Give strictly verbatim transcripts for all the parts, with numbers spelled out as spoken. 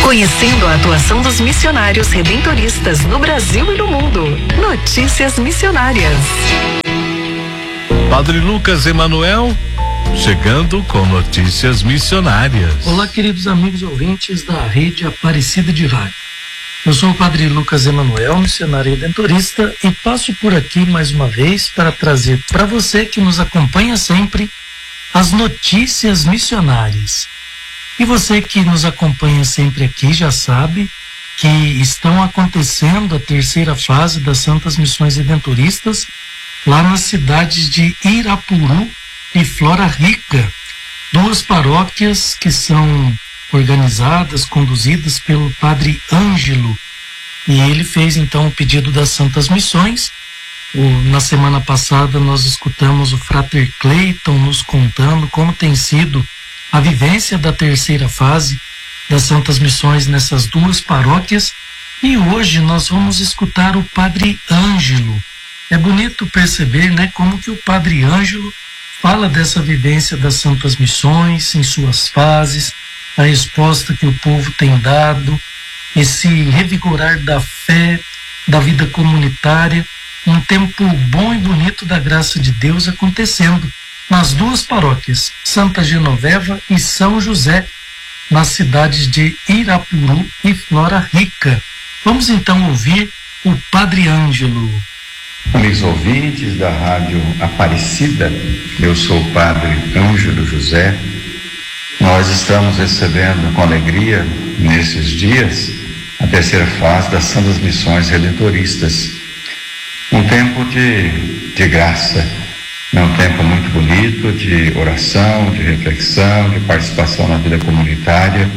Conhecendo a atuação dos missionários redentoristas no Brasil e no mundo. Notícias missionárias. Padre Lucas Emanuel, chegando com notícias missionárias. Olá, queridos amigos ouvintes da Rede Aparecida de Rádio. Eu sou o Padre Lucas Emanuel, missionário redentorista, e passo por aqui mais uma vez para trazer para você que nos acompanha sempre as notícias missionárias. E você que nos acompanha sempre aqui já sabe que estão acontecendo a terceira fase das Santas Missões Redentoristas lá nas cidades de Irapuru e Flora Rica, duas paróquias que são organizadas, conduzidas pelo Padre Ângelo. E ele fez então o pedido das Santas Missões. O, na semana passada nós escutamos o Frater Cleiton nos contando como tem sido a vivência da terceira fase das Santas Missões nessas duas paróquias, e hoje nós vamos escutar o Padre Ângelo. É bonito perceber, né, como que o Padre Ângelo fala dessa vivência das Santas Missões em suas fases, a resposta que o povo tem dado, esse revigorar da fé, da vida comunitária, um tempo bom e bonito da graça de Deus acontecendo nas duas paróquias, Santa Genoveva e São José, nas cidades de Irapuru e Flora Rica. Vamos então ouvir o Padre Ângelo. Amigos ouvintes da Rádio Aparecida, eu sou o Padre Ângelo José. Nós estamos recebendo com alegria, nesses dias, a terceira fase das Santas Missões Redentoristas. Um tempo de, de graça. É um tempo muito bonito de oração, de reflexão, de participação na vida comunitária.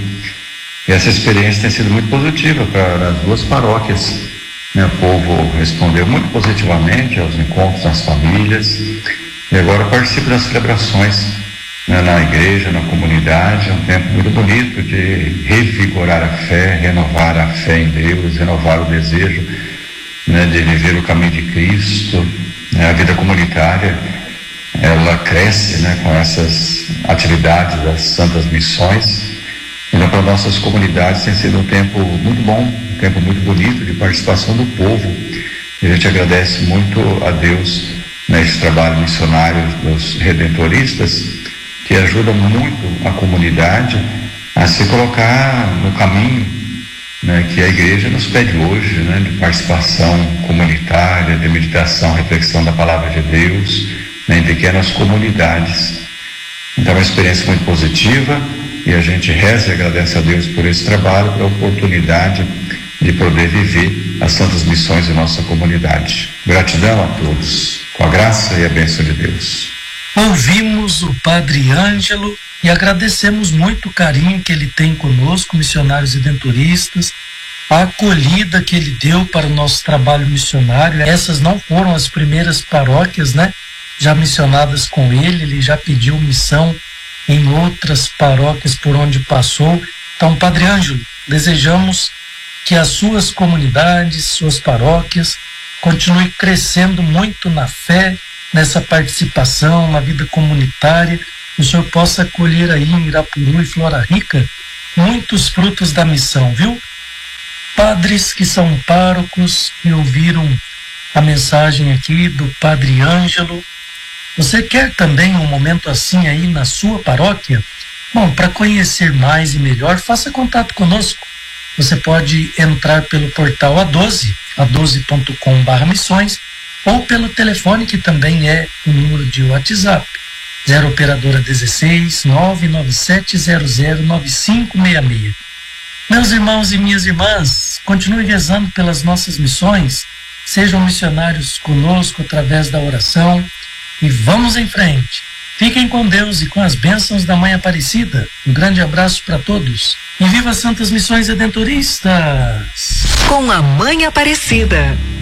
E essa experiência tem sido muito positiva para as duas paróquias. O povo respondeu muito positivamente aos encontros nas famílias e agora participa das celebrações, né, na igreja, na comunidade. É um tempo muito bonito de revigorar a fé, renovar a fé em Deus, renovar o desejo, né, de viver o caminho de Cristo. Né, a vida comunitária ela cresce, né, com essas atividades das Santas Missões. Então, para nossas comunidades tem sido um tempo muito bom, um tempo muito bonito de participação do povo. E a gente agradece muito a Deus nesse trabalho missionário dos redentoristas, que ajuda muito a comunidade a se colocar no caminho, né, que a igreja nos pede hoje, né, de participação comunitária, de meditação, reflexão da palavra de Deus, né, em pequenas comunidades. Então é uma experiência muito positiva e a gente reza e agradece a Deus por esse trabalho, pela oportunidade de poder viver as Santas Missões em nossa comunidade. Gratidão a todos, com a graça e a bênção de Deus. Ouvimos o Padre Ângelo e agradecemos muito o carinho que ele tem conosco, missionários redentoristas, a acolhida que ele deu para o nosso trabalho missionário. Essas não foram as primeiras paróquias, né, já missionadas com ele, ele já pediu missão em outras paróquias por onde passou. Então, Padre Ângelo, desejamos que as suas comunidades, suas paróquias, continuem crescendo muito na fé, nessa participação, na vida comunitária. O senhor possa colher aí em Irapuru e Flora Rica muitos frutos da missão, viu? Padres que são párocos e ouviram a mensagem aqui do Padre Ângelo. Você quer também um momento assim aí na sua paróquia? Bom, para conhecer mais e melhor, faça contato conosco. Você pode entrar pelo portal A doze, a doze ponto com barra missões, ou pelo telefone que também é o número de WhatsApp, zero operadora dezesseis, nove nove sete zero zero nove cinco seis seis. Meus irmãos e minhas irmãs, continue rezando pelas nossas missões, sejam missionários conosco através da oração e vamos em frente. Fiquem com Deus e com as bênçãos da Mãe Aparecida. Um grande abraço para todos e viva as Santas Missões Redentoristas! Com a Mãe Aparecida.